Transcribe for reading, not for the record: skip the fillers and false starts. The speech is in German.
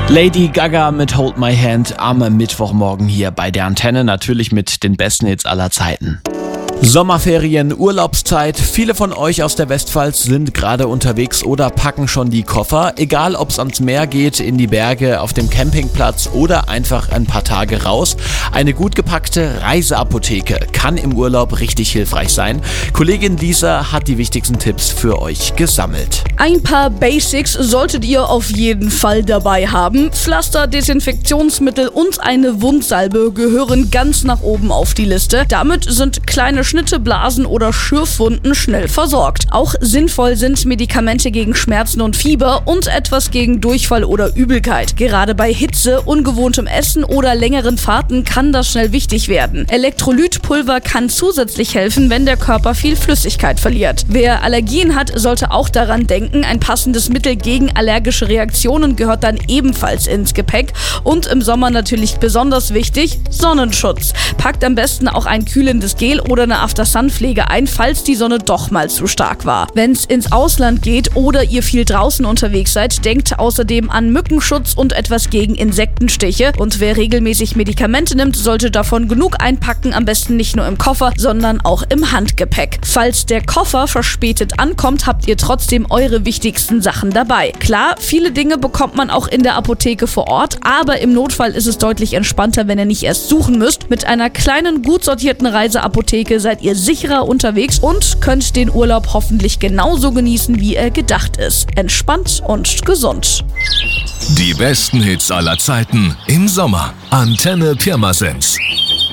Lady Gaga mit Hold My Hand am Mittwochmorgen hier bei der Antenne, natürlich mit den besten Hits aller Zeiten. Sommerferien, Urlaubszeit. Viele von euch aus der Westpfalz sind gerade unterwegs oder packen schon die Koffer. Egal, ob es ans Meer geht, in die Berge, auf dem Campingplatz oder einfach ein paar Tage raus. Eine gut gepackte Reiseapotheke kann im Urlaub richtig hilfreich sein. Kollegin Lisa hat die wichtigsten Tipps für euch gesammelt. Ein paar Basics solltet ihr auf jeden Fall dabei haben. Pflaster, Desinfektionsmittel und eine Wundsalbe gehören ganz nach oben auf die Liste. Damit sind kleine Schnitte, Blasen oder Schürfwunden schnell versorgt. Auch sinnvoll sind Medikamente gegen Schmerzen und Fieber und etwas gegen Durchfall oder Übelkeit. Gerade bei Hitze, ungewohntem Essen oder längeren Fahrten kann das schnell wichtig werden. Elektrolytpulver kann zusätzlich helfen, wenn der Körper viel Flüssigkeit verliert. Wer Allergien hat, sollte auch daran denken, ein passendes Mittel gegen allergische Reaktionen gehört dann ebenfalls ins Gepäck. Und im Sommer natürlich besonders wichtig, Sonnenschutz. Packt am besten auch ein kühlendes Gel oder eine After-Sun-Pflege ein, falls die Sonne doch mal zu stark war. Wenn es ins Ausland geht oder ihr viel draußen unterwegs seid, denkt außerdem an Mückenschutz und etwas gegen Insektenstiche. Und wer regelmäßig Medikamente nimmt, sollte davon genug einpacken, am besten nicht nur im Koffer, sondern auch im Handgepäck. Falls der Koffer verspätet ankommt, habt ihr trotzdem eure wichtigsten Sachen dabei. Klar, viele Dinge bekommt man auch in der Apotheke vor Ort, aber im Notfall ist es deutlich entspannter, wenn ihr nicht erst suchen müsst. Mit einer kleinen, gut sortierten Reiseapotheke seid ihr sicherer unterwegs und könnt den Urlaub hoffentlich genauso genießen, wie er gedacht ist. Entspannt und gesund. Die besten Hits aller Zeiten im Sommer. Antenne Pirmasens.